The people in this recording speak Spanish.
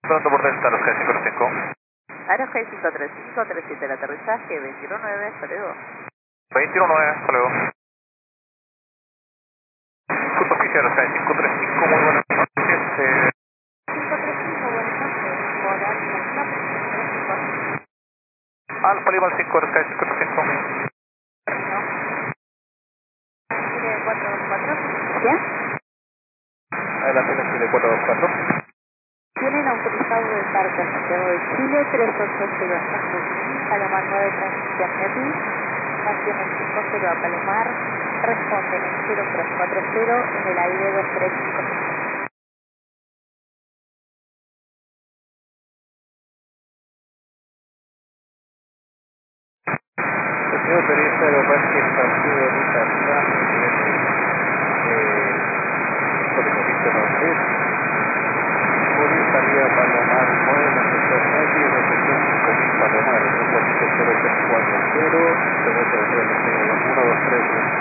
Pronto por Delta, los G55. Aerosky 535, 37 el aterrizaje, 219, hasta luego. 219, hasta luego. Disculpa, oficial, Aerosky 535, muy buenas noches. 535, buenas noches. Por Alfa Lima 5, Aerosky 535. Chile 424. ¿Bien? Adelante, Chile 424. Tienen autorizado de parte a Santiago de Chile 380 Palomar 9 transmisión EPI, mantienen 50 a Palomar, responden en 0340 en el aire 2355. Señor periodista de Parque Partido de Italia, código pista 93, por salida Palomar 9, receptor medio, recepción 5000 Palomar, reporte 0340, reporte de 123.